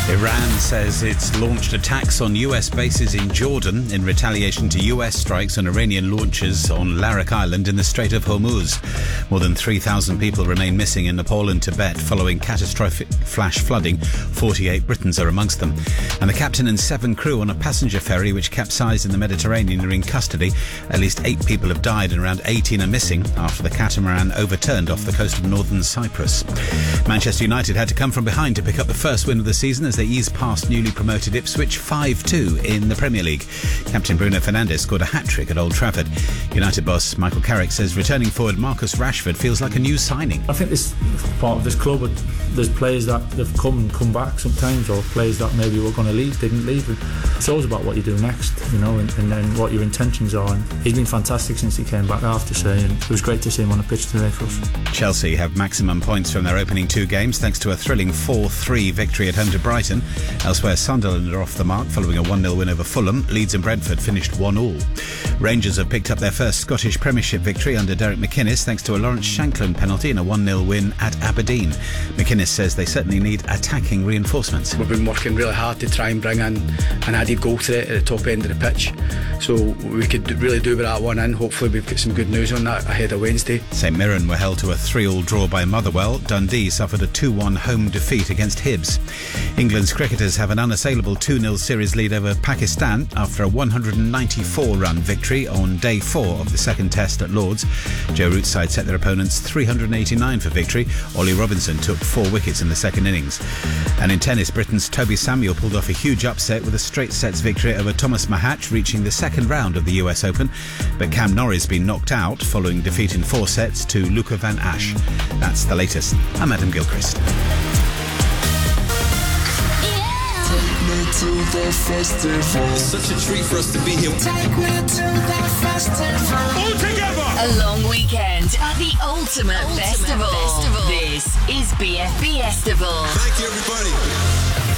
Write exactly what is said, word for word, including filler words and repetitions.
Iran says it's launched attacks on U S bases in Jordan in retaliation to U S strikes on Iranian launches on Larak Island in the Strait of Hormuz. More than three thousand people remain missing in Nepal and Tibet following catastrophic flash flooding. forty-eight Britons are amongst them. And the captain and seven crew on a passenger ferry which capsized in the Mediterranean are in custody. At least eight people have died and around eighteen are missing after the catamaran overturned off the coast of northern Cyprus. Manchester United had to come from behind to pick up the first win of the season as they eased past newly promoted Ipswich five two in the Premier League. Captain Bruno Fernandes scored a hat-trick at Old Trafford. United boss Michael Carrick says returning forward Marcus Rashford feels like a new signing. I think this part of this club, there's players that have come and come back sometimes, or players that maybe were going to leave, didn't leave. And it's always about what you do next, you know, and, and then what your intentions are. And he's been fantastic since he came back, I have to say, and it was great to see him on the pitch today for us. Chelsea have maximum points from their opening two games thanks to a thrilling four three victory at home to Brighton. Elsewhere, Sunderland are off the mark following a one nil win over Fulham. Leeds and Brentford finished one all. Rangers have picked up their first Scottish Premiership victory under Derek McInnes thanks to a Lawrence Shankland penalty in a one nil win at Aberdeen. McInnes says they certainly need attacking reinforcements. We've been working really hard to try and bring in an added goal threat at the top end of the pitch, so we could really do with that one in. Hopefully we've got some good news on that ahead of Wednesday. St Mirren were held to a three all draw by Motherwell. Dundee suffered a two one home defeat against Hibs. England's cricketers have an unassailable two nil series lead over Pakistan after a one hundred ninety-four run victory on day four of the second test at Lords. Joe Root's side set their opponents three hundred eighty-nine for victory. Ollie Robinson took four wickets in the second innings. And in tennis, Britain's Toby Samuel pulled off a huge upset with a straight sets victory over Thomas Mahatch, reaching the second round of the U S Open. But Cam Norrie has been knocked out following defeat in four sets to Luca van Asch. That's the latest. I'm Adam Gilchrist. To the festival. It's such a treat for us to be here. Take me to the festival. All together. A long weekend at the Ultimate, Ultimate Festival. Festival. This is B F B Festival. Thank you, everybody.